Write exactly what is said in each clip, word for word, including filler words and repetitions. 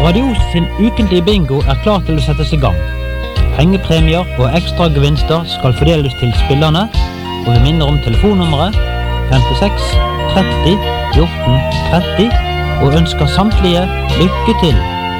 Radio sin ukentlige bingo er klar til å settes i gang. Pengepremier og ekstra gevinster skal fordeles til spillerne, og vi minner om telefonnummeret femtiseks tretti fjorten tretti og ønsker samtlige lykke til.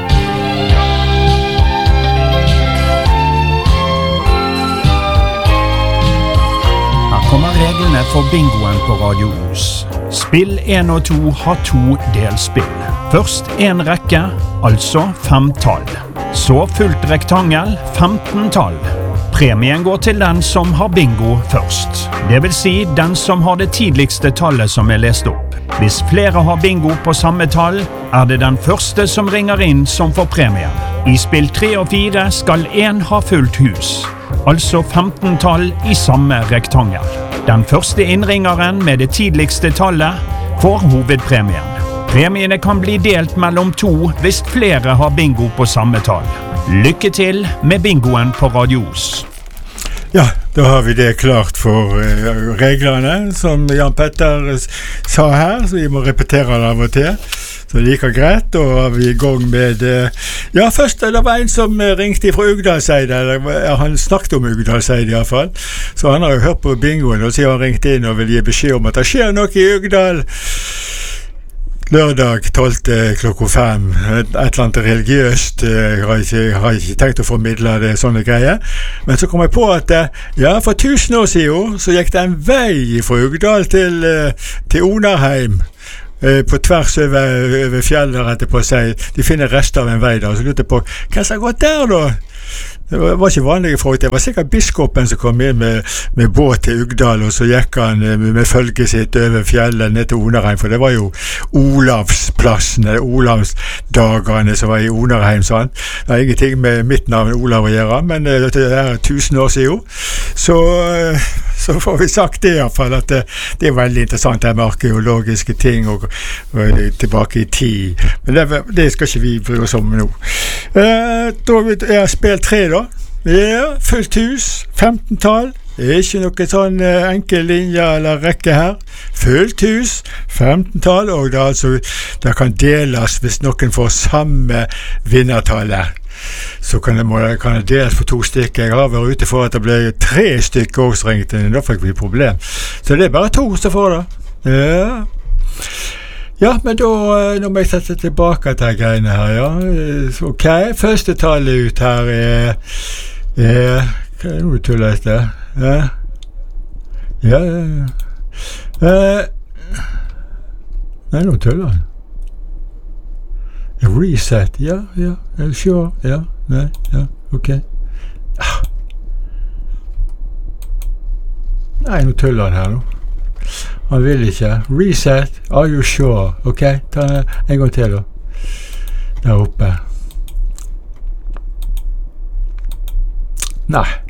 Her kommer reglene for bingoen på Radio Os. Spill en og to har to delspill. Først en rekke, altså fem tall. Så fullt rektangel, femten tall. Premien går til den som har bingo først. Det vil si den som har det tidligste tallet som er lest opp. Hvis flere har bingo på samme tall, er det den første som ringer inn som får premien. I spill tre og fire skal en ha fullt hus, altså femten tall i samme rektangel. Den første innringeren med det tidligste tallet får hovedpremien. Premiene kan bli delt mellom to hvis flere har bingo på samme tall. Lykke til med bingoen på Radio Os. Ja, da har vi det klart for uh, reglene, som Jan Petter sa her, så vi må repetere det av og til. Så det gikk greit, og er vi i gang med... Uh, ja, først det var en som ringte fra Ugdalseide, eller han snakket om Ugdalseide i hvert fall, så han har jo hørt på bingoen, og så har han ringt inn og vil gi beskjed om at det skjer noe i Ugdal. Lørdag tolvte klokka fem, et eller annet religiøst, jeg har ikke, jeg har ikke tenkt å formidle det, sånne greier. Men så kom jeg på at, ja, for tusen år siden, så gikk det en vei fra Ugdal til, til Onarheim, på tvers over, over fjellet, rett på seg. De finner rester av en vei der, og så lurte jeg på, hva som har gått der da? Det var ikke vanlige folk, det var sikkert biskopen som kom inn med, med båt til Ugdal, og så gikk han med følget sitt over fjellet ned til Onarheim, for det var jo Olavsplassen, eller Olavsdagene som var i Onarheim, sånn. Det har ingenting med mitt navn Olav å gjøre, men det er tusen år siden. Så, så får vi sagt det i hvert fall, at det, det er veldig interessant det med arkeologiske ting, og, og tilbake i tid. Men det, det skal ikke vi bry oss om nå. Uh, da er jeg spilt tre da. Ja, fullt hus, femten tall. Det er ikke noe sånn uh, enkel linje eller rekke her. Fullt hus, femten tall, og det, altså, det kan deles hvis noen får samme vinnertallet. Så kan det, må, kan det deles på to stykker. Jeg har vært ute for at det ble tre stykker også ringt inn, da fikk vi et problem. Så det er bare to som får det. Ja. Ja, men da, nå må jeg sette tilbake til greiene her, ja. Ok, første tallet ut her er, er hva er det tullet det? Ja, ja, ja. Uh, nei, nå tuller han. Reset, ja, ja, sure, ja, nei, ja, ok. Ah. Nei, nå tuller han her nå. Han vil ikke. Reset. Are you sure? Ok, ta en gang til da. Der oppe. Nei.